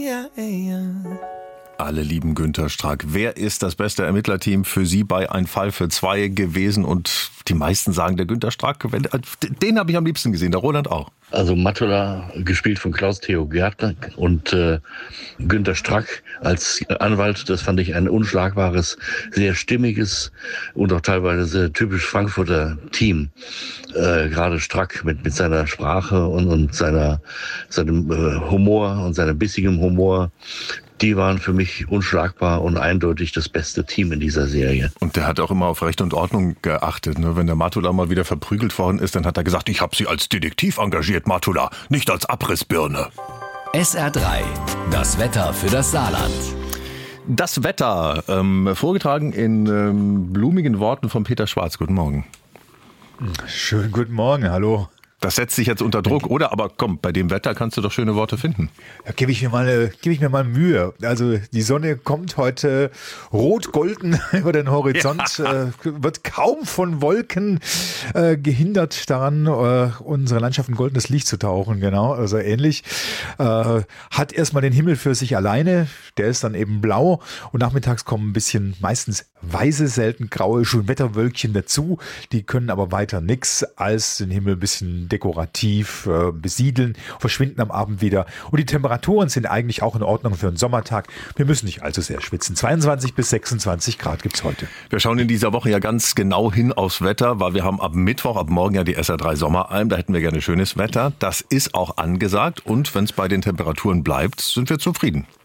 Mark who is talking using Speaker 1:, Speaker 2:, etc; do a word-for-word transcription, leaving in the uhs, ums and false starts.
Speaker 1: Ja, ja.
Speaker 2: Alle lieben Günter Strack. Wer ist das beste Ermittlerteam für Sie bei Ein Fall für zwei gewesen? Und die meisten sagen, der Günter Strack, den habe ich am liebsten gesehen, der Roland auch.
Speaker 3: Also Matula, gespielt von Klaus-Theo Gärtner, und äh, Günter Strack als Anwalt, das fand ich ein unschlagbares, sehr stimmiges und auch teilweise sehr typisch Frankfurter Team. Äh, gerade Strack mit mit seiner Sprache und, und seiner seinem äh, Humor und seinem bissigem Humor. Die waren für mich unschlagbar und eindeutig das beste Team in dieser Serie.
Speaker 2: Und der hat auch immer auf Recht und Ordnung geachtet. Ne? Wenn der Matula mal wieder verprügelt worden ist, dann hat er gesagt, ich habe Sie als Detektiv engagiert, Matula, nicht als Abrissbirne.
Speaker 4: S R drei, das Wetter für das Saarland.
Speaker 2: Das Wetter, ähm, vorgetragen in ähm, blumigen Worten von Peter Schwarz. Guten Morgen.
Speaker 5: Schönen guten Morgen, hallo.
Speaker 2: Das setzt sich jetzt unter Druck, oder? Aber komm, bei dem Wetter kannst du doch schöne Worte finden.
Speaker 5: Da gebe ich mir mal, gebe ich mir mal Mühe. Also die Sonne kommt heute rot-golden über den Horizont, ja. äh, wird kaum von Wolken äh, gehindert daran, äh, unsere Landschaft in goldenes Licht zu tauchen. Genau, also ähnlich. Äh, hat erstmal den Himmel für sich alleine, der ist dann eben blau und nachmittags kommen ein bisschen, meistens weiße, selten graue Schönwetterwölkchen dazu. Die können aber weiter nix als den Himmel ein bisschen dekorativ äh, besiedeln, verschwinden am Abend wieder. Und die Temperaturen sind eigentlich auch in Ordnung für einen Sommertag. Wir müssen nicht allzu sehr schwitzen. zweiundzwanzig bis sechsundzwanzig Grad gibt's heute.
Speaker 2: Wir schauen in dieser Woche ja ganz genau hin aufs Wetter, weil wir haben ab Mittwoch, ab morgen ja die S R drei Sommeralm. Da hätten wir gerne schönes Wetter. Das ist auch angesagt. Und wenn es bei den Temperaturen bleibt, sind wir zufrieden.